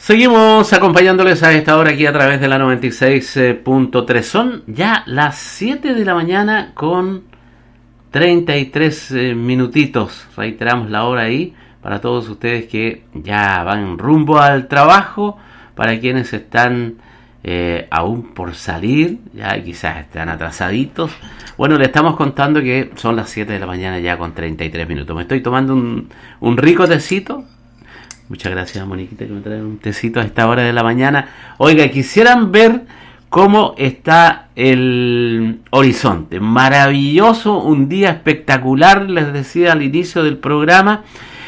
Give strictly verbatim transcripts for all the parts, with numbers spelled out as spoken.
Seguimos acompañándoles a esta hora aquí a través de la noventa y seis punto tres. Son ya las siete de la mañana con treinta y tres eh, minutitos. Reiteramos la hora ahí para todos ustedes que ya van rumbo al trabajo, para quienes están eh, aún por salir, ya quizás están atrasaditos. Bueno, le estamos contando que son las siete de la mañana ya con treinta y tres minutos. Me estoy tomando un, un rico tecito. Muchas gracias, Moniquita, que me trae un tecito a esta hora de la mañana. Oiga, quisieran ver cómo está el horizonte. Maravilloso, un día espectacular, les decía al inicio del programa.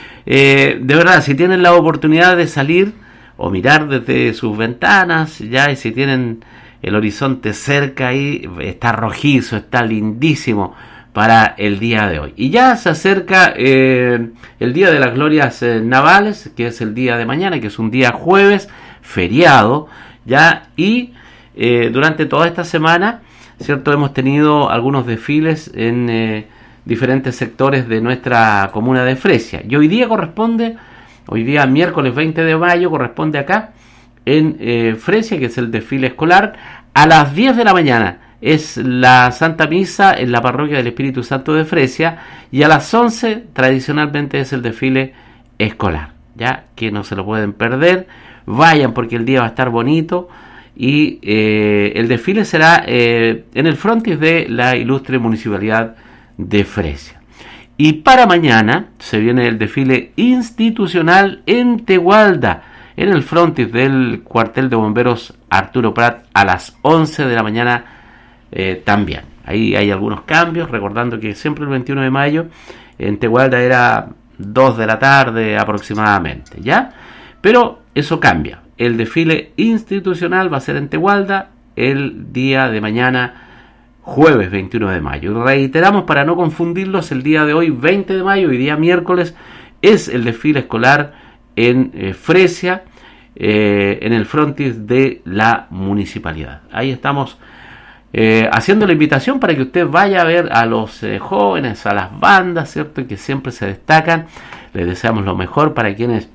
Eh, de verdad, si tienen la oportunidad de salir o mirar desde sus ventanas, ya, y si tienen el horizonte cerca ahí, está rojizo, está lindísimo para el día de hoy. Y ya se acerca eh, el Día de las Glorias eh, Navales, que es el día de mañana, que es un día jueves, feriado, ya, y eh, durante toda esta semana, cierto, hemos tenido algunos desfiles en eh, diferentes sectores de nuestra comuna de Fresia. Y hoy día corresponde, hoy día miércoles veinte de mayo, corresponde acá en eh, Fresia, que es el desfile escolar, a las diez de la mañana. Es la Santa Misa en la Parroquia del Espíritu Santo de Fresia, y a las once tradicionalmente es el desfile escolar, ya que no se lo pueden perder. Vayan porque el día va a estar bonito, y eh, el desfile será eh, en el frontis de la ilustre Municipalidad de Fresia. Y para mañana se viene el desfile institucional en Tegualda, en el frontis del cuartel de bomberos Arturo Prat, a las once de la mañana. Eh, también, ahí hay algunos cambios, recordando que siempre el veintiuno de mayo en Tegualda era dos de la tarde aproximadamente, ¿ya? Pero eso cambia. El desfile institucional va a ser en Tegualda el día de mañana, jueves veintiuno de mayo. Y reiteramos, para no confundirlos, el día de hoy, veinte de mayo, y día miércoles, es el desfile escolar en eh, Fresia, eh, en el frontis de la municipalidad. Ahí estamos Eh, haciendo la invitación para que usted vaya a ver a los eh, jóvenes, a las bandas, ¿cierto?, que siempre se destacan. Les deseamos lo mejor para quienes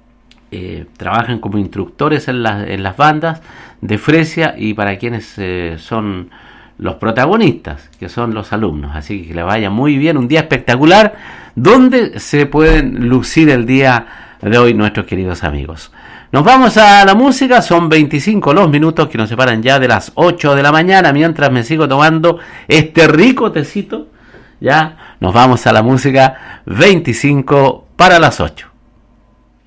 eh, trabajan como instructores en, la, en las bandas de Fresia, y para quienes eh, son los protagonistas, que son los alumnos. Así que le vaya muy bien, un día espectacular donde se pueden lucir el día de hoy nuestros queridos amigos. Nos vamos a la música, son veinticinco los minutos que nos separan ya de las ocho de la mañana, mientras me sigo tomando este rico tecito, ya nos vamos a la música, veinticinco para las ocho.